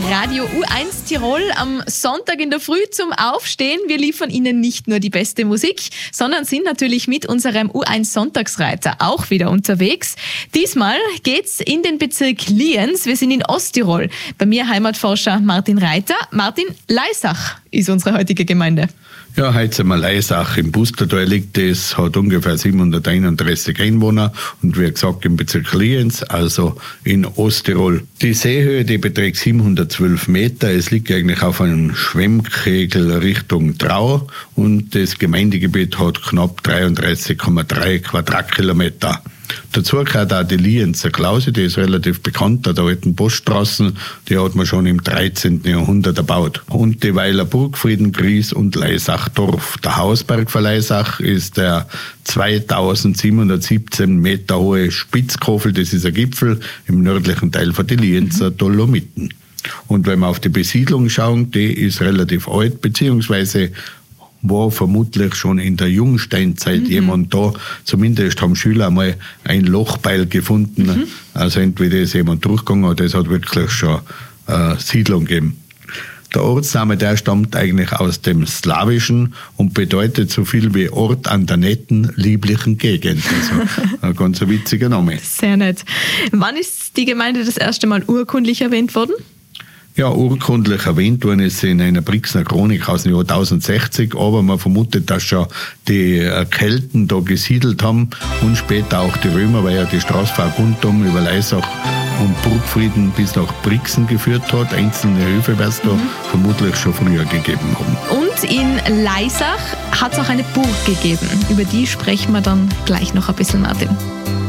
Radio U1 Tirol am Sonntag in der Früh zum Aufstehen. Wir liefern Ihnen nicht nur die beste Musik, sondern sind natürlich mit unserem U1 Sonntagsreiter auch wieder unterwegs. Diesmal geht's in den Bezirk Lienz. Wir sind in Osttirol. Bei mir Heimatforscher Martin Reiter. Martin, Laisach ist unsere heutige Gemeinde. Ja, heute sind wir Laisach. Im Bustertal liegt es, hat ungefähr 731 Einwohner und wie gesagt im Bezirk Lienz, also in Osttirol. Die Seehöhe, die beträgt 712 Meter. Es liegt eigentlich auf einem Schwemmkegel Richtung Trau und das Gemeindegebiet hat knapp 33,3 Quadratkilometer. Dazu gehört auch die Lienzer Klause, die ist relativ bekannt, an der alten Poststraßen, die hat man schon im 13. Jahrhundert erbaut. Und die Weiler Burg, Friedenkries und Laisachdorf. Der Hausberg von Laisach ist der 2717 Meter hohe Spitzkofel, das ist ein Gipfel im nördlichen Teil von den Lienzer Dolomiten. Und wenn wir auf die Besiedlung schauen, die ist relativ alt, beziehungsweise war vermutlich schon in der Jungsteinzeit jemand da. Zumindest haben Schüler einmal ein Lochbeil gefunden. Also entweder ist jemand durchgegangen oder es hat wirklich schon Siedlung gegeben. Der Ortsname, der stammt eigentlich aus dem Slawischen und bedeutet so viel wie Ort an der netten, lieblichen Gegend. Also ein ganz witziger Name. Sehr nett. Wann ist die Gemeinde das erste Mal urkundlich erwähnt worden? Ja, urkundlich erwähnt worden ist in einer Brixner Chronik aus dem Jahr 1060, aber man vermutet, dass schon die Kelten da gesiedelt haben und später auch die Römer, weil ja die Straßenfahrt rundum über Laisach und Burgfrieden bis nach Brixen geführt hat. Einzelne Höfe wird es da vermutlich schon früher gegeben haben. Und in Laisach hat es auch eine Burg gegeben. Über die sprechen wir dann gleich noch ein bisschen, Martin.